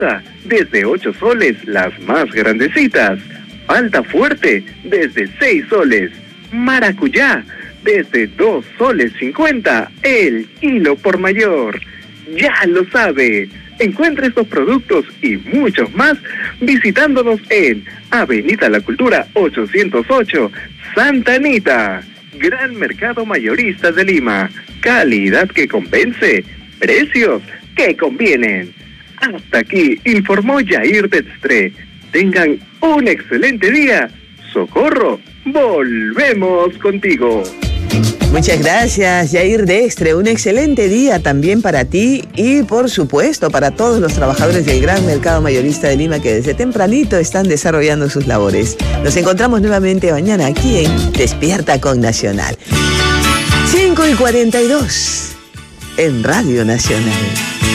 desde 8 soles, las más grandecitas. Palta fuerte, desde 6 soles. Maracuyá, desde 2 soles 50, el kilo por mayor. Ya lo sabe. Encuentre estos productos y muchos más visitándonos en Avenida La Cultura 808, Santa Anita. Gran Mercado Mayorista de Lima. Calidad que compense. Precios que convienen. Hasta aquí informó Yair Dextre. Tengan un excelente día. Socorro, volvemos contigo. Muchas gracias, Yair Dextre. Un excelente día también para ti y, por supuesto, para todos los trabajadores del Gran Mercado Mayorista de Lima que desde tempranito están desarrollando sus labores. Nos encontramos nuevamente mañana aquí en Despierta con Nacional. 5:42 en Radio Nacional.